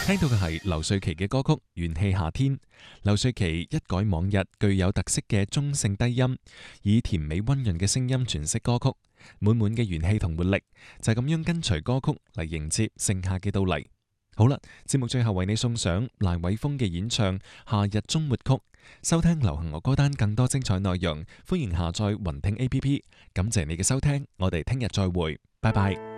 聽到嘅係劉瑞琦嘅歌曲《元氣夏天》。劉瑞琦一改往日具有特色嘅中性低音，以甜美溫潤嘅聲音詮釋歌曲，滿滿嘅元氣同活力，就係咁樣跟隨歌曲嚟迎接盛夏嘅到嚟。好啦，節目最後為你送上賴偉峰嘅演唱《夏日終末曲》。收聽流行樂歌單更多精彩內容，歡迎下載雲聽 APP。感謝你嘅收聽，我哋聽日再會，拜拜。